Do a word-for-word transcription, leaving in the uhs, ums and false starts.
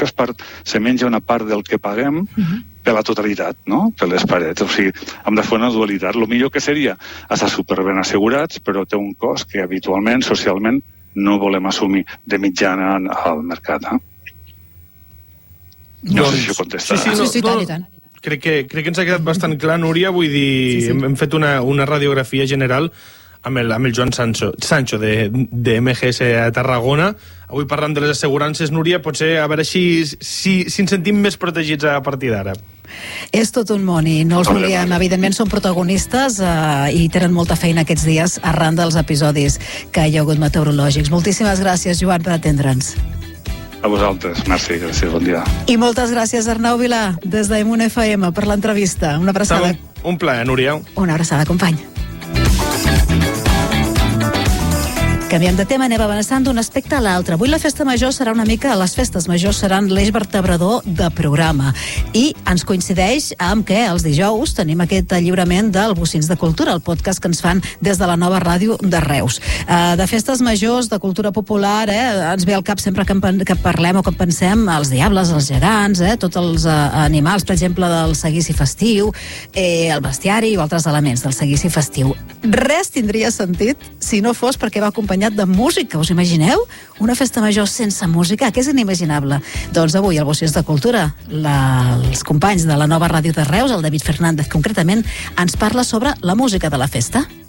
això es, part, se menja una part del que paguem uh-huh. per la totalitat, no? Per les parets. O sigui, hem de fer una dualitat. El millor que seria estar superben assegurats, però té un cost que habitualment, socialment, no volem assumir de mitjana al mercat. Eh? No doncs, sé si això contesta. Sí, sí, no, sí, sí, tant i tant. Crec que, crec que ens ha quedat bastant clar, Núria. Vull dir, sí, sí. Hem, hem fet una, una radiografia general amb el, amb el Joan Sancho, Sancho de, de M G S a Tarragona. Avui parlant de les assegurances, Núria, potser a veure si, si, si ens sentim més protegits a partir d'ara. És tot un món i no els volíem, evidentment són protagonistes eh, i tenen molta feina aquests dies arran dels episodis que hi ha hagut meteorològics. Moltíssimes gràcies, Joan, per atendre'ns. A vosaltres, merci, gràcies, bon dia. I moltes gràcies, Arnau Vilà, des d'Emunt F M, per l'entrevista. Una abraçada. Un plaer, Núria. Una abraçada, company. Canviem de tema, anem avançant d'un aspecte a l'altre. Avui la festa major serà una mica... Les festes majors seran l'eix vertebrador de programa. I ens coincideix amb que els dijous tenim aquest lliurament del Bocins de Cultura, el podcast que ens fan des de la nova ràdio de Reus. Uh, de festes majors, de cultura popular, eh, ens ve al cap sempre que, en, que parlem o que pensem els diables, els gegants, eh, tots els uh, animals, per exemple, del seguici festiu, eh, el bestiari i altres elements del seguici festiu. Res tindria sentit si no fos perquè va acompanyar de música, us imagineu? Una festa major sense música, que és inimaginable. Doncs avui, al Bocins de Cultura, la, els companys de la nova ràdio de Reus, el David Fernández concretament, ens parla sobre la música de la festa.